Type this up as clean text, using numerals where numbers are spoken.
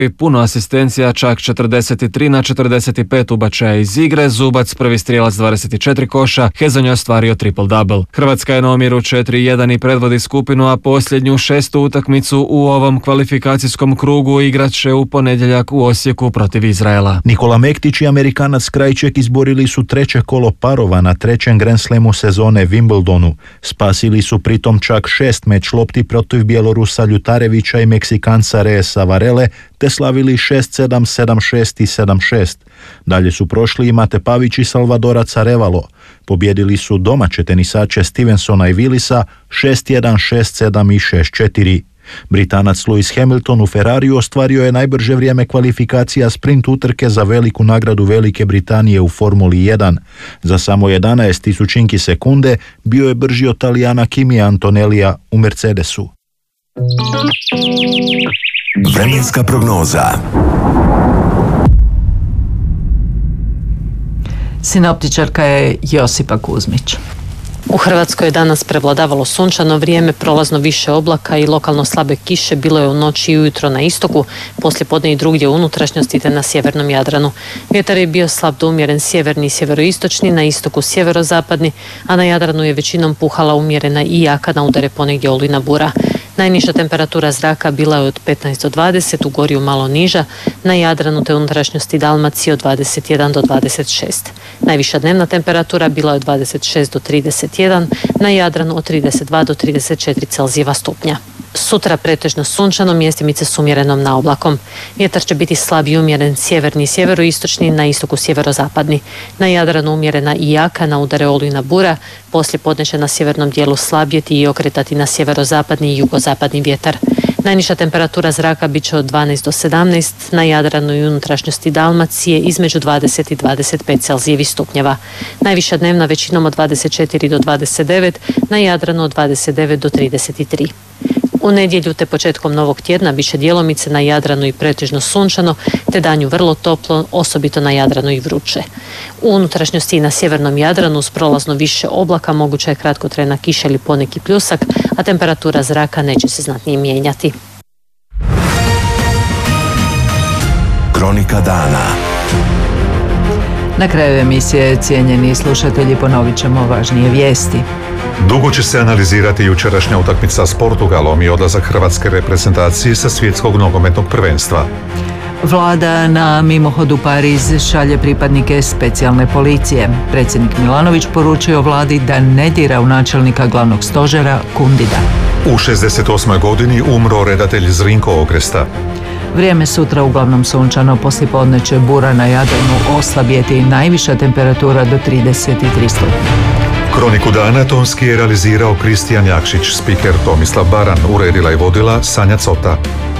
i puno asistencija, čak 43/45 ubačaja iz igre, Zubac prvi strijelac 24 koša, Hezonja je ostvario triple-double. Hrvatska je na omjeru 4-1 i predvodi skupinu, a posljednju 6. utakmicu u ovom kvalifikacijskom krugu igrat će u ponedjeljak u Osijeku protiv Izraela. Nikola Mektić i Amerikanac Krajček izborili su treće kolo parova na trećem Grand Slamu sezone Wimbledonu. Spasili su pritom čak 6 meč lopti protiv Bjelorusa Ljutarevića i Meksikanca Reesa Varele, te slavili 6-7, 7-6 i 7-6. Dalje su prošli i Mate Pavić i Salvadorac Arevalo. Pobjedili su domaće tenisače Stevensona i Willisa 6-1, 6-7 i 6-4. Britanac Lewis Hamilton u Ferrariju ostvario je najbrže vrijeme kvalifikacija sprint utrke za veliku nagradu Velike Britanije u Formuli 1. Za samo 11 tisućinki sekunde bio je brži od Talijana Kimija Antonellija u Mercedesu. Vremenska prognoza. Sinoptičarka je Josipa Kuzmić. U Hrvatskoj je danas prevladavalo sunčano vrijeme, prolazno više oblaka i lokalno slabe kiše bilo je u noći i ujutro na istoku, poslijepodne i drugdje u unutrašnjosti te na sjevernom Jadranu. Vjetar je bio slab do umjeren sjeverni i sjeveroistočni, na istoku sjeverozapadni, a na Jadranu je većinom puhala umjerena i jaka na udare ponegdje olujna bura. Najniža temperatura zraka bila je od 15 do 20, u Gorju malo niža, na Jadranu te unutrašnjosti Dalmacije od 21 do 26. Najviša dnevna temperatura bila je od 26 do 31, na Jadranu od 32 do 34 Celzijeva stupnja. Sutra pretežno sunčano, mjestimice s umjerenom naoblakom. Vjetar će biti slab i umjeren sjeverni i sjeveroistočni, na istoku sjeverozapadni. Na Jadranu umjerena i jaka, na udare olujna bura, poslijepodne će na sjevernom dijelu slabjeti i okretati na sjeverozapadni i jugozapadni vjetar. Najniža temperatura zraka bit će od 12 do 17, na Jadranu i unutrašnjosti Dalmacije između 20 i 25 Celzijevih stupnjeva. Najviša dnevna većinom od 24 do 29, na Jadranu od 29 do 33. U nedjelju te početkom novog tjedna bit će djelomice na Jadranu i pretežno sunčano, te danju vrlo toplo, osobito na Jadranu i vruće. U unutrašnjosti i na sjevernom Jadranu uz prolazno više oblaka moguća je kratkotrajna kiša ili poneki pljusak, a temperatura zraka neće se znatnije mijenjati. Kronika dana. Na kraju emisije, cijenjeni slušatelji, ponovit ćemo važnije vijesti. Dugo će se analizirati jučerašnja utakmica s Portugalom i odlazak hrvatske reprezentacije sa svjetskog nogometnog prvenstva. Vlada na mimohod u Pariz šalje pripadnike specijalne policije. Predsjednik Milanović poručio vladi da ne dira u načelnika glavnog stožera Kundida. U 68. godini umro redatelj Zrinko Ogresta. Vrijeme sutra uglavnom sunčano, poslijepodne će bura na Jadranu oslabjeti i najviša temperatura do 33 stupnja. Kroniku dana tonski je realizirao Kristijan Jakšić, spiker Tomislav Baran, uredila i vodila Sanja Cota.